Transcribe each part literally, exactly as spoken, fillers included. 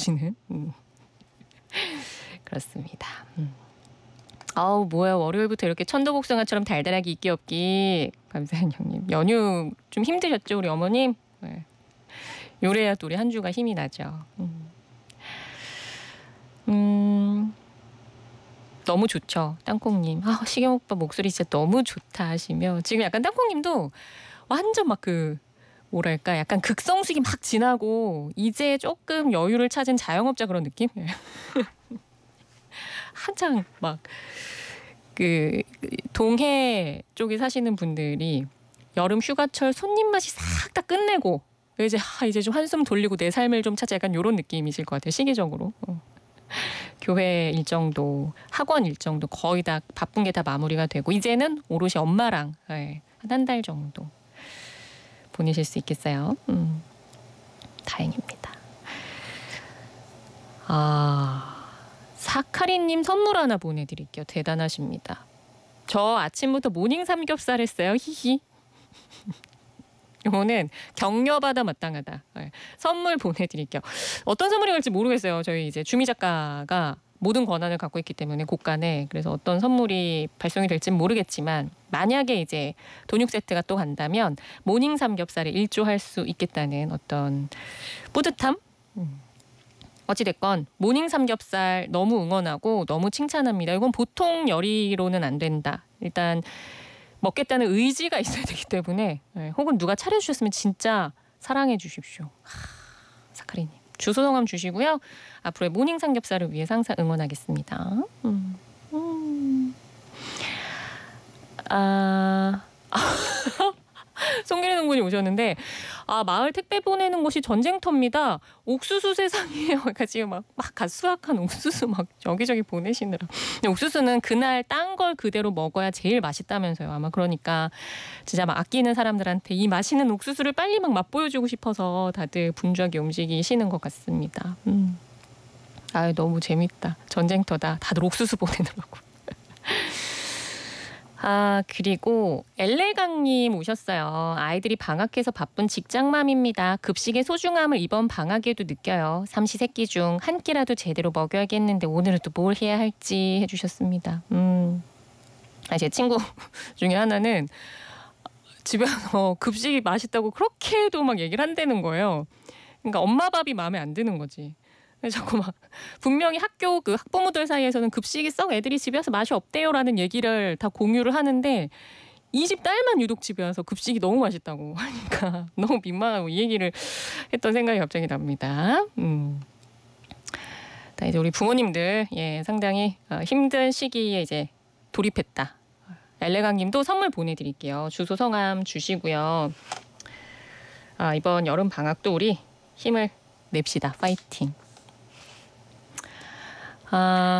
주시는 음. 그렇습니다. 음. 아우 뭐야 월요일부터 이렇게 천도복숭아처럼 달달하기 있기 없기. 감사한 형님. 연휴 좀 힘드셨죠 우리 어머님? 네. 요래야 또 우리 한 주가 힘이 나죠. 음. 음. 너무 좋죠. 땅콩님. 아, 시경 오빠 목소리 진짜 너무 좋다 하시며 지금 약간 땅콩님도 완전 막 그 뭐랄까 약간 극성수기 막 지나고 이제 조금 여유를 찾은 자영업자 그런 느낌? 한창 막 그 동해 쪽에 사시는 분들이 여름 휴가철 손님 맛이 싹 다 끝내고 이제 아, 이제 좀 한숨 돌리고 내 삶을 좀 찾아 약간 이런 느낌이실 것 같아요. 시기적으로. 어. 교회 일정도 학원 일정도 거의 다 바쁜 게 다 마무리가 되고 이제는 오롯이 엄마랑 네, 한 한 달 정도 보내실 수 있겠어요. 음, 다행입니다. 아 사카리님 선물 하나 보내드릴게요. 대단하십니다. 저 아침부터 모닝 삼겹살 했어요. 히히. 이거는 격려받아 마땅하다. 네, 선물 보내드릴게요. 어떤 선물이 갈지 모르겠어요. 저희 이제 주미 작가가 모든 권한을 갖고 있기 때문에 곳간에 그래서 어떤 선물이 발송이 될지는 모르겠지만 만약에 이제 돈육 세트가 또 간다면 모닝 삼겹살에 일조할 수 있겠다는 어떤 뿌듯함? 음. 어찌됐건 모닝 삼겹살 너무 응원하고 너무 칭찬합니다. 이건 보통 요리로는 안 된다. 일단 먹겠다는 의지가 있어야 되기 때문에 네, 혹은 누가 차려주셨으면 진짜 사랑해 주십시오. 하, 사카리님. 주소 성함 주시고요. 앞으로의 모닝 삼겹살을 위해 항상 응원하겠습니다. 음. 음. 아... 송기래 농군이 오셨는데 아 마을 택배 보내는 곳이 전쟁터입니다. 옥수수 세상이에요. 그러니까 지금 막, 막 갓 수확한 옥수수 막 여기저기 보내시느라. 옥수수는 그날 딴 걸 그대로 먹어야 제일 맛있다면서요. 아마 그러니까 진짜 막 아끼는 사람들한테 이 맛있는 옥수수를 빨리 막 맛보여주고 싶어서 다들 분주하게 움직이시는 것 같습니다. 음. 아 너무 재밌다. 전쟁터다. 다들 옥수수 보내느라고. 아 그리고 엘레강님 오셨어요. 아이들이 방학해서 바쁜 직장맘입니다. 급식의 소중함을 이번 방학에도 느껴요. 삼시세끼 중 한 끼라도 제대로 먹여야겠는데 오늘은 또 뭘 해야 할지 해주셨습니다. 음. 아, 제 친구 중에 하나는 집에 와서 급식이 맛있다고 그렇게도 막 얘기를 한다는 거예요. 그러니까 엄마 밥이 마음에 안 드는 거지. 자꾸 막 분명히 학교 그 학부모들 사이에서는 급식이 썩 애들이 집에 와서 맛이 없대요라는 얘기를 다 공유를 하는데 이 집 딸만 유독 집에 와서 급식이 너무 맛있다고 하니까 너무 민망하고 이 얘기를 했던 생각이 갑자기 납니다. 음. 이제 우리 부모님들 예 상당히 힘든 시기에 이제 돌입했다. 엘레강님도 선물 보내드릴게요. 주소 성함 주시고요. 아, 이번 여름 방학도 우리 힘을 냅시다. 파이팅. 아,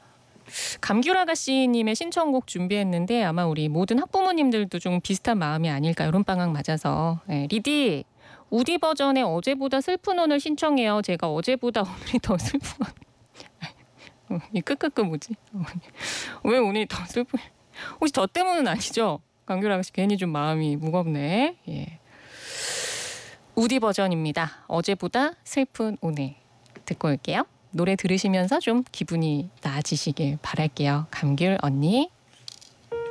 감귤아가씨님의 신청곡 준비했는데 아마 우리 모든 학부모님들도 좀 비슷한 마음이 아닐까. 여름방학 맞아서. 네, 리디 우디 버전의 어제보다 슬픈 오늘 신청해요. 제가 어제보다 오늘이 더 슬픈 오늘. 이 끄끄끄 뭐지? 왜 오늘이 더 슬픈 혹시 저 때문은 아니죠? 감귤아가씨 괜히 좀 마음이 무겁네. 예. 우디 버전입니다. 어제보다 슬픈 오늘 듣고 올게요. 노래 들으시면서 좀 기분이 나아지시길 바랄게요. 감귤 언니.